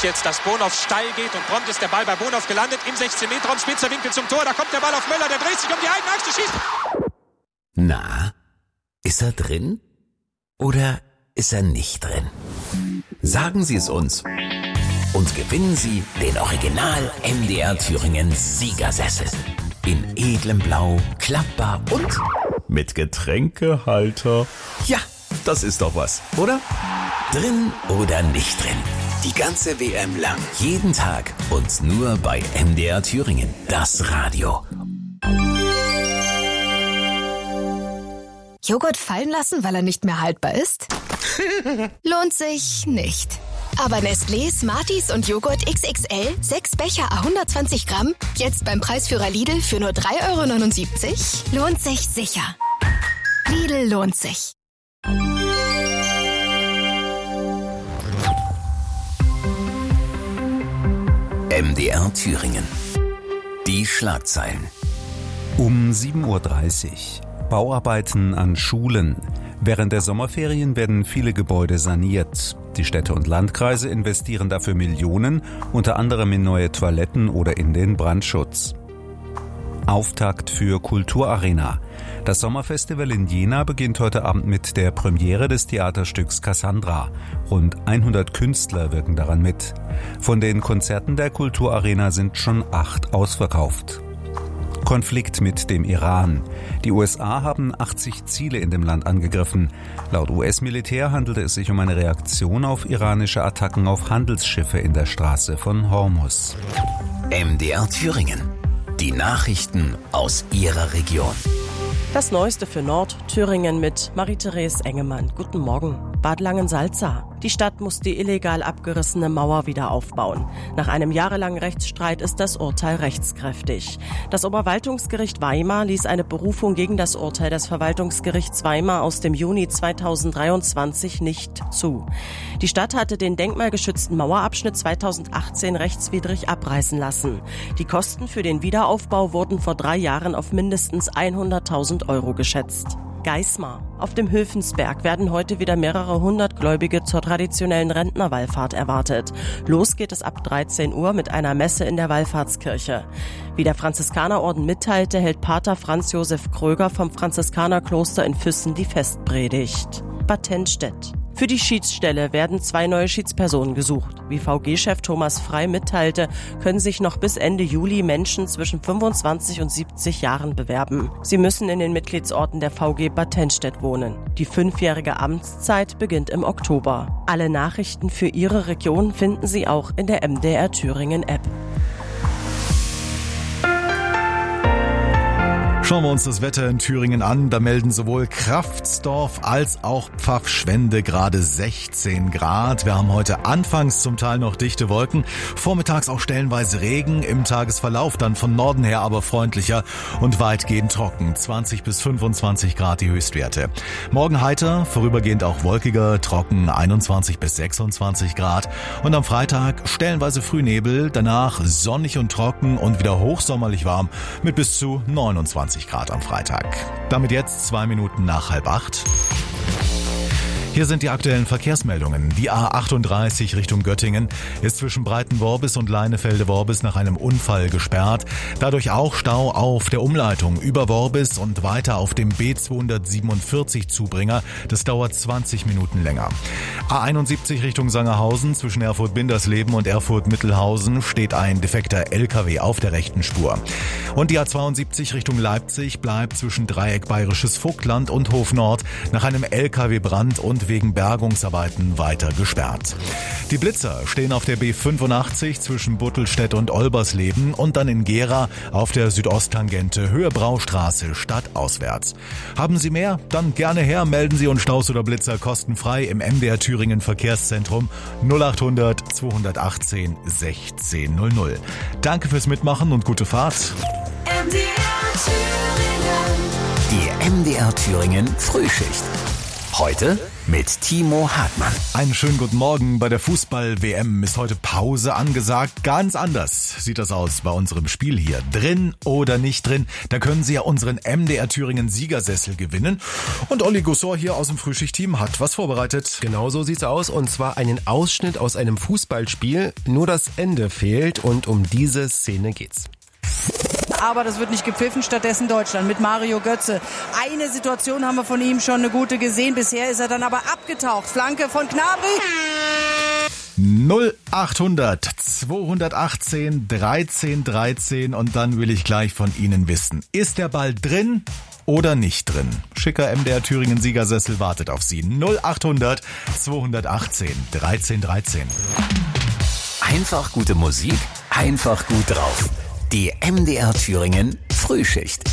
jetzt, dass Bonhoff steil geht und prompt ist der Ball bei Bonhoff gelandet im 16-Meter-Raum, spitzer Winkel zum Tor, da kommt der Ball auf Möller, der dreht sich um die eigene Achse, schießt. Na, ist er drin oder ist er nicht drin? Sagen Sie es uns und gewinnen Sie den Original MDR Thüringen Siegersessel. In edlem Blau, klappbar und mit Getränkehalter. Ja, das ist doch was, oder? Drin oder nicht drin? Die ganze WM lang, jeden Tag und nur bei MDR Thüringen, das Radio. Joghurt fallen lassen, weil er nicht mehr haltbar ist? Lohnt sich nicht. Aber Nestlé, Smarties und Joghurt XXL, 6 Becher à 120 Gramm, jetzt beim Preisführer Lidl für nur 3,79 €, lohnt sich sicher. Lidl lohnt sich. MDR Thüringen. Die Schlagzeilen. Um 7:30 Uhr. Bauarbeiten an Schulen. Während der Sommerferien werden viele Gebäude saniert. Die Städte und Landkreise investieren dafür Millionen, unter anderem in neue Toiletten oder in den Brandschutz. Auftakt für Kulturarena. Das Sommerfestival in Jena beginnt heute Abend mit der Premiere des Theaterstücks Cassandra. Rund 100 Künstler wirken daran mit. Von den Konzerten der Kulturarena sind schon 8 ausverkauft. Konflikt mit dem Iran. Die USA haben 80 Ziele in dem Land angegriffen. Laut US-Militär handelte es sich um eine Reaktion auf iranische Attacken auf Handelsschiffe in der Straße von Hormuz. MDR Thüringen. Die Nachrichten aus Ihrer Region. Das Neueste für Nordthüringen mit Marie-Therese Engemann. Guten Morgen. Bad Langensalza. Die Stadt muss die illegal abgerissene Mauer wieder aufbauen. Nach einem jahrelangen Rechtsstreit ist das Urteil rechtskräftig. Das Oberverwaltungsgericht Weimar ließ eine Berufung gegen das Urteil des Verwaltungsgerichts Weimar aus dem Juni 2023 nicht zu. Die Stadt hatte den denkmalgeschützten Mauerabschnitt 2018 rechtswidrig abreißen lassen. Die Kosten für den Wiederaufbau wurden vor 3 Jahren auf mindestens 100.000 € geschätzt. Geismar. Auf dem Höfensberg werden heute wieder mehrere hundert Gläubige zur traditionellen Rentnerwallfahrt erwartet. Los geht es ab 13 Uhr mit einer Messe in der Wallfahrtskirche. Wie der Franziskanerorden mitteilte, hält Pater Franz Josef Kröger vom Franziskanerkloster in Füssen die Festpredigt. Bad Tennstedt. Für die Schiedsstelle werden 2 neue Schiedspersonen gesucht. Wie VG-Chef Thomas Frey mitteilte, können sich noch bis Ende Juli Menschen zwischen 25 und 70 Jahren bewerben. Sie müssen in den Mitgliedsorten der VG Bad Tennstedt wohnen. Die 5-jährige Amtszeit beginnt im Oktober. Alle Nachrichten für Ihre Region finden Sie auch in der MDR Thüringen App. Schauen wir uns das Wetter in Thüringen an. Da melden sowohl Kraftsdorf als auch Pfaffschwende gerade 16 Grad. Wir haben heute anfangs zum Teil noch dichte Wolken, vormittags auch stellenweise Regen, im Tagesverlauf dann von Norden her aber freundlicher und weitgehend trocken. 20 bis 25 Grad die Höchstwerte. Morgen heiter, vorübergehend auch wolkiger, trocken 21 bis 26 Grad. Und am Freitag stellenweise Frühnebel, danach sonnig und trocken und wieder hochsommerlich warm mit bis zu 29 Grad am Freitag. Damit jetzt 2 Minuten nach 7:30. Hier sind die aktuellen Verkehrsmeldungen. Die A38 Richtung Göttingen ist zwischen Breitenworbis und Leinefelde-Worbis nach einem Unfall gesperrt. Dadurch auch Stau auf der Umleitung über Worbis und weiter auf dem B247 Zubringer. Das dauert 20 Minuten länger. A71 Richtung Sangerhausen zwischen Erfurt-Bindersleben und Erfurt-Mittelhausen steht ein defekter LKW auf der rechten Spur. Und die A72 Richtung Leipzig bleibt zwischen Dreieck Bayerisches Vogtland und Hof Nord nach einem LKW-Brand und wegen Bergungsarbeiten weiter gesperrt. Die Blitzer stehen auf der B85 zwischen Buttelstedt und Olbersleben und dann in Gera auf der Südosttangente Höhe Braustraße stadtauswärts. Haben Sie mehr? Dann gerne her, melden Sie uns Staus oder Blitzer kostenfrei im MDR Thüringen Verkehrszentrum 0800 218 1600. Danke fürs Mitmachen und gute Fahrt. Die MDR Thüringen Frühschicht. Heute mit Timo Hartmann. Einen schönen guten Morgen. Bei der Fußball-WM ist heute Pause angesagt. Ganz anders sieht das aus bei unserem Spiel hier. Drin oder nicht drin, da können Sie ja unseren MDR Thüringen Siegersessel gewinnen. Und Olli Gussor hier aus dem Frühschicht-Team hat was vorbereitet. Genau so sieht's aus, und zwar einen Ausschnitt aus einem Fußballspiel. Nur das Ende fehlt und um diese Szene geht's. Aber das wird nicht gepfiffen, stattdessen Deutschland mit Mario Götze. Eine Situation haben wir von ihm schon eine gute gesehen. Bisher ist er dann aber abgetaucht. Flanke von Gnabry. 0800 218 13 13 und dann will ich gleich von Ihnen wissen, ist der Ball drin oder nicht drin? Schicker MDR Thüringen Siegersessel wartet auf Sie. 0800 218 13 13. Einfach gute Musik, einfach gut drauf. Die MDR Thüringen Frühschicht.